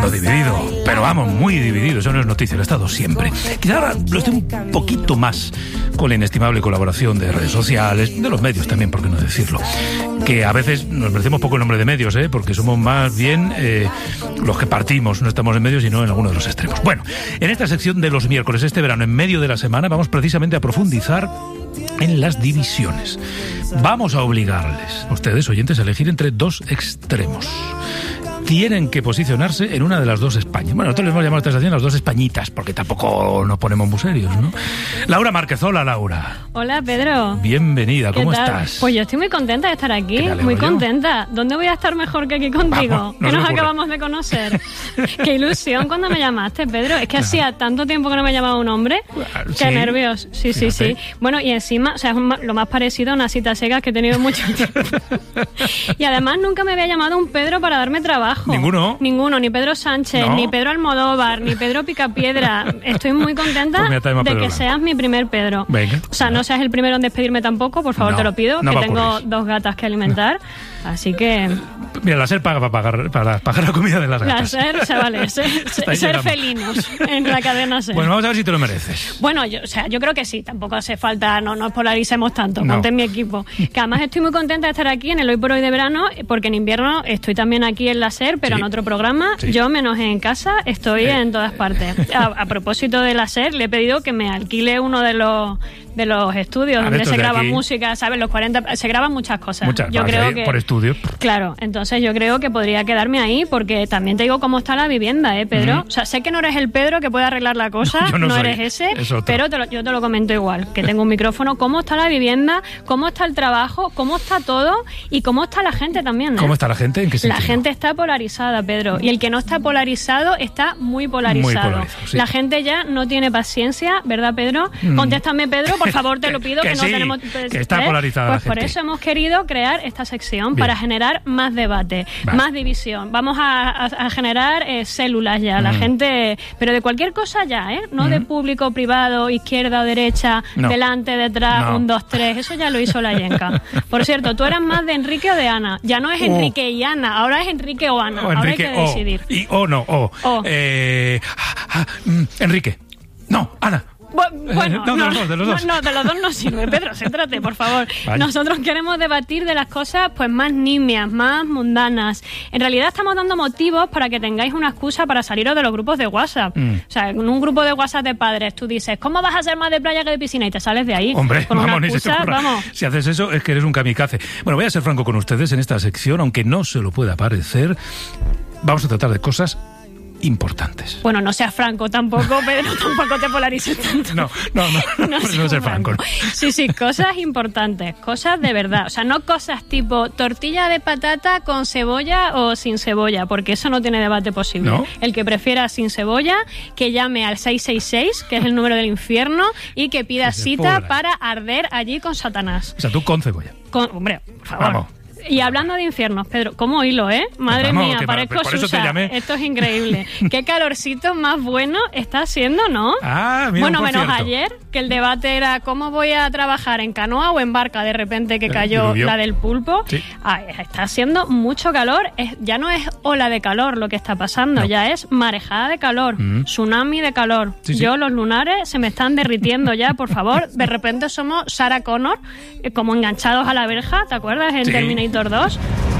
Dividido, pero vamos, muy dividido. Eso no es noticia, lo he estado siempre. Quizá ahora lo esté un poquito más con la inestimable colaboración de redes sociales, de los medios también, por qué no decirlo. Que a veces nos merecemos poco el nombre de medios, porque somos más bien los que partimos, no estamos en medios, sino en alguno de los extremos. Bueno, en esta sección de los miércoles, este verano, en medio de la semana, vamos precisamente a profundizar en las divisiones. Vamos a obligarles, ustedes, oyentes, a elegir entre dos extremos. Tienen que posicionarse en una de las dos Españas. Bueno, nosotros les hemos llamado a esta estación las dos Españitas, porque tampoco nos ponemos muy serios, ¿no? Laura Márquez, hola, Laura. Hola, Pedro. Bienvenida, ¿cómo estás? Pues yo estoy muy contenta de estar aquí, muy contenta. ¿Dónde voy a estar mejor que aquí contigo? Vamos, que nos acabamos de conocer. Qué ilusión cuando me llamaste, Pedro. Es que hacía tanto tiempo que no me llamaba un hombre. Qué nervios. Sí. Bueno, y encima, o sea, es lo más parecido a una cita ciegas que he tenido mucho tiempo. Y además nunca me había llamado un Pedro para darme trabajo. ¿Ninguno? Ninguno, ni Pedro Sánchez, ni Pedro Almodóvar, ni Pedro Picapiedra. Estoy muy contenta de que seas mi primer Pedro. Venga. O sea, no seas el primero en despedirme tampoco, por favor, te lo pido, que tengo dos gatas que alimentar. Así que... Mira, la SER paga para pagar la comida de las gatas. La SER, o sea, vale, ser felinos en la cadena SER. Bueno, vamos a ver si te lo mereces. Bueno, yo creo que sí, tampoco hace falta, no nos polaricemos tanto, ponte en mi equipo. Que además estoy muy contenta de estar aquí en el Hoy por Hoy de verano, porque en invierno estoy también aquí en la SER, pero en otro programa. Yo, menos en casa, estoy en todas partes. A propósito de la SER, le he pedido que me alquile uno de los estudios donde se graba música, ¿sabes? Los 40, se graban muchas cosas. Yo creo que por estudio. Claro, entonces yo creo que podría quedarme ahí, porque también te digo cómo está la vivienda, Pedro. O sea, sé que no eres el Pedro que puede arreglar la cosa, no eres ese, pero yo te lo comento igual, que tengo un micrófono. ¿Cómo está la vivienda? ¿Cómo está el trabajo? ¿Cómo está todo? Y cómo está la gente también, ¿Cómo está la gente? ¿En qué sentido? La gente está polarizada, Pedro, y el que no está polarizado está muy polarizado. Sí. La gente ya no tiene paciencia, ¿verdad, Pedro? Contéstame, Pedro, por favor, te lo pido, que no tenemos... que está polarizada Pues la gente. por eso hemos querido crear esta sección, para generar más debate, más división. Vamos a generar células ya, la gente... Pero de cualquier cosa ya, no de público, privado, izquierda o derecha, delante, detrás, 1, 2, 3, eso ya lo hizo la Yenka. Por cierto, ¿tú eras más de Enrique o de Ana? Ya no es Enrique y Ana, ahora es Enrique o Ana, ahora hay que decidir. Enrique. No, Ana. Bueno, de los dos. No, de los dos no sirve, Pedro, céntrate, por favor. Vale. Nosotros queremos debatir de las cosas pues más nimias, más mundanas. En realidad estamos dando motivos para que tengáis una excusa para saliros de los grupos de WhatsApp. O sea, en un grupo de WhatsApp de padres tú dices, ¿cómo vas a ser más de playa que de piscina? Y te sales de ahí. Hombre, con una excusa, vamos. Si haces eso es que eres un kamikaze. Bueno, voy a ser franco con ustedes en esta sección, aunque no se lo pueda parecer. Vamos a tratar de cosas importantes. Bueno, no seas franco tampoco, Pedro, tampoco te polarices tanto. No ser franco. Sí, cosas importantes, cosas de verdad. O sea, no cosas tipo tortilla de patata con cebolla o sin cebolla, porque eso no tiene debate posible. ¿No? El que prefiera sin cebolla, que llame al 666, que es el número del infierno, y que pida cita para arder allí con Satanás. O sea, tú con cebolla. Hombre, por favor. Vamos. Y hablando de infiernos, Pedro, ¿cómo hilo, Madre mía, parezco por eso Susa. Te llamé. Esto es increíble. Qué calorcito más bueno está haciendo, ¿no? Mira, bueno, menos cierto. ayer, que el debate era cómo voy a trabajar, en canoa o en barca, de repente que cayó la del pulpo. Sí. Está haciendo mucho calor. Ya no es ola de calor lo que está pasando, ya es marejada de calor, tsunami de calor. Sí. Los lunares se me están derritiendo ya, por favor. De repente somos Sarah Connor, como enganchados a la verja, ¿te acuerdas? En Terminator 2.